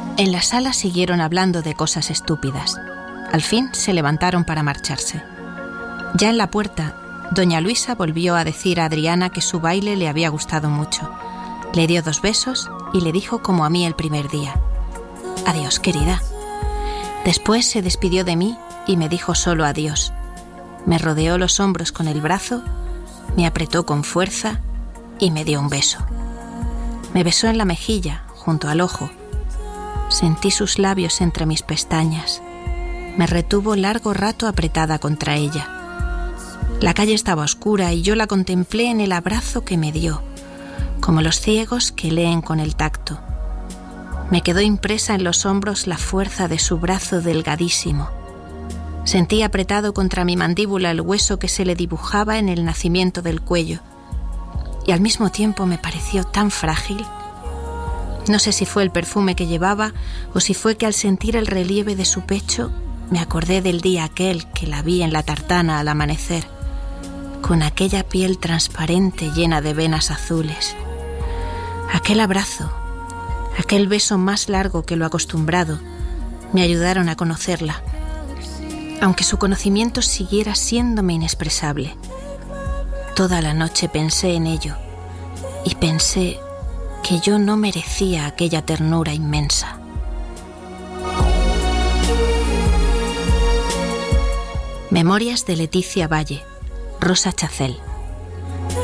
En la sala siguieron hablando de cosas estúpidas. Al fin se levantaron para marcharse. Ya en la puerta, doña Luisa volvió a decir a Adriana que su baile le había gustado mucho. Le dio 2 besos y le dijo como a mí el primer día: «Adiós, querida». Después se despidió de mí y me dijo solo adiós. Me rodeó los hombros con el brazo, me apretó con fuerza y me dio un beso. Me besó en la mejilla, junto al ojo. Sentí sus labios entre mis pestañas. Me retuvo largo rato apretada contra ella. La calle estaba oscura y yo la contemplé en el abrazo que me dio, como los ciegos que leen con el tacto. Me quedó impresa en los hombros la fuerza de su brazo delgadísimo. Sentí apretado contra mi mandíbula el hueso que se le dibujaba en el nacimiento del cuello, y al mismo tiempo me pareció tan frágil. No sé si fue el perfume que llevaba o si fue que al sentir el relieve de su pecho me acordé del día aquel que la vi en la tartana al amanecer, con aquella piel transparente llena de venas azules. Aquel abrazo, aquel beso más largo que lo acostumbrado, me ayudaron a conocerla, aunque su conocimiento siguiera siéndome inexpresable. Toda la noche pensé en ello y pensé que yo no merecía aquella ternura inmensa. Memorias de Leticia Valle, Rosa Chacel.